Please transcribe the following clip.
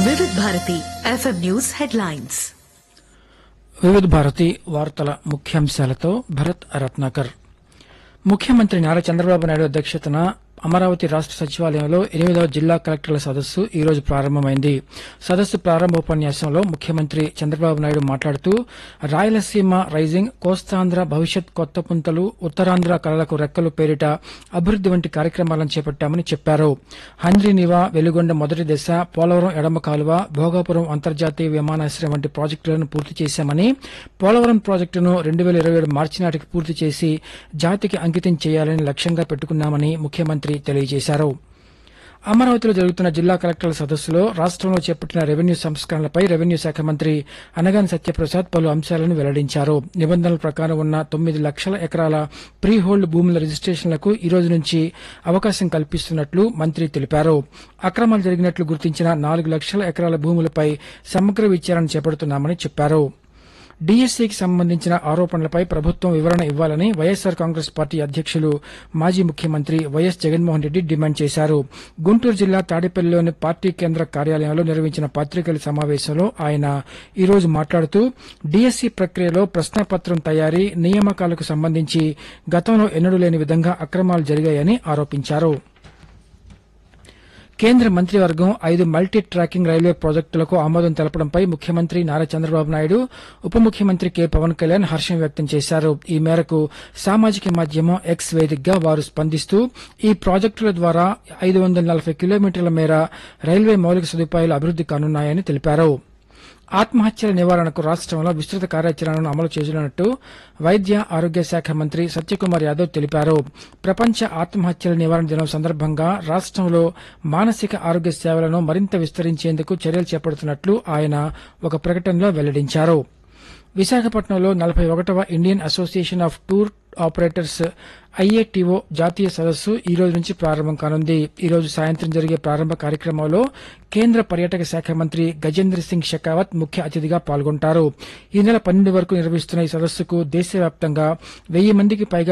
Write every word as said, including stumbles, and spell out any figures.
వివిధ Bharati FM news headlines. వివిధ భారతి వార్తల ముఖ్యాంశాలతో భరత్ రత్నాకర్. ముఖ్యమంత్రి నారా చంద్రబాబు నాయుడు అధ్యక్షతన అమరావతి రాష్ట సచివాలయంలో ఎనిమిదవ జిల్లా కలెక్టర్ల సదస్సు ఈ రోజు ప్రారంభమైంది. సదస్సు ప్రారంభోపన్యాసంలో ముఖ్యమంత్రి చంద్రబాబు నాయుడు మాట్లాడుతూ రాయలసీమ రైజింగ్, కోస్తాంధ్ర భవిష్యత్, కొత్త పుంతలు, ఉత్తరాంధ్ర కళలకు రెక్కలు పేరిట అభివృద్ది వంటి కార్యక్రమాలను చేపట్టామని చెప్పారు. హంద్రీనివా, వెలుగొండ మొదటి దశ, పోలవరం ఎడమ కాలువ, భోగాపురం అంతర్జాతీయ విమానాశ్రయం వంటి ప్రాజెక్టులను పూర్తి చేశామని, పోలవరం ప్రాజెక్టును రెండు వేల ఇరవై ఏడు మార్చి నాటికి పూర్తి చేసి జాతికి అంకితం చేయాలని లక్ష్యంగా పెట్టుకున్నామని ముఖ్యమంత్రి తెలియజేశారు. అమరావతిలో జరుగుతున్న జిల్లా కలెక్టర్ల సదస్సులో రాష్టంలో చేపట్టిన రెవెన్యూ సంస్కరణలపై రెవెన్యూ శాఖ మంత్రి అనగాని సత్యప్రసాద్ పలు అంశాలను వెల్లడించారు. నిబంధనల ప్రకారం ఉన్న తొమ్మిది లక్షల ఎకరాల ప్రీ హోల్డ్ భూముల రిజిస్టేషన్లకు ఈ రోజు నుంచి అవకాశం కల్పిస్తున్నట్లు మంత్రి తెలిపారు. అక్రమాలు జరిగినట్లు గుర్తించిన నాలుగు లక్షల ఎకరాల భూములపై సమగ్ర విచారణ చేపడుతున్నామని చెప్పారు. డీఎస్సీకి సంబంధించిన ఆరోపణలపై ప్రభుత్వం వివరణ ఇవ్వాలని వైఎస్సార్ కాంగ్రెస్ పార్టీ అధ్యక్షులు మాజీ ముఖ్యమంత్రి వైఎస్ జగన్మోహన్ రెడ్డి డిమాండ్ చేశారు. గుంటూరు జిల్లా తాడేపల్లిలోని పార్టీ కేంద్ర కార్యాలయంలో నిర్వహించిన పాత్రికేయుల సమావేశంలో ఆయన ఈ రోజు మాట్లాడుతూ డీఎస్సీ ప్రక్రియలో ప్రశ్నాపత్రం తయారీ, నియామకాలకు సంబంధించి గతంలో ఎన్నడూ లేని విధంగా అక్రమాలు జరిగాయని ఆరోపించారు. కేంద్ర మంత్రివర్గం ఐదు మల్టీ ట్రాకింగ్ రైల్వే ప్రాజెక్టులకు ఆమోదం తెలపడంపై ముఖ్యమంత్రి నారా చంద్రబాబు నాయుడు, ఉప ముఖ్యమంత్రి కె పవన్ కళ్యాణ్ హర్షం వ్యక్తం చేశారు. ఈ మేరకు సామాజిక మాధ్యమం ఎక్స్ వేదికగా వారు స్పందిస్తూ ఈ ప్రాజెక్టుల ద్వారా ఐదు వందల నలభై కిలోమీటర్ల మేర రైల్వే మౌలిక సదుపాయాలు అభివృద్ది కానున్నాయని తెలిపారు. ఆత్మహత్యల నివారణకు రాష్టంలో విస్తృత కార్యాచరణను అమలు చేయనున్నట్టు వైద్య ఆరోగ్య శాఖ మంత్రి సత్యకుమార్ యాదవ్ తెలిపారు. ప్రపంచ ఆత్మహత్యల నివారణ దినం సందర్భంగా రాష్టంలో మానసిక ఆరోగ్య సేవలను మరింత విస్తరించేందుకు చర్యలు చేపడుతున్నట్లు ఆయన ఒక ప్రకటనలో వెల్లడించారు. విశాఖపట్నంలో నలభై ఒకటవ Indian association of tour operators IATO జాతీయ సదస్సు ఈ రోజు నుంచి ప్రారంభం కానుంది. ఈ రోజు సాయంత్రం జరిగే ప్రారంభ కార్యక్రమంలో కేంద్ర పర్యాటక శాఖ మంత్రి గజేంద్ర సింగ్ షెకావత్ ముఖ్య అతిథిగా పాల్గొంటారు. ఈ నెల పన్నెండు వరకు నిర్వహిస్తున్న ఈ సదస్సుకు దేశవ్యాప్తంగా వెయ్యి మందికి పైగా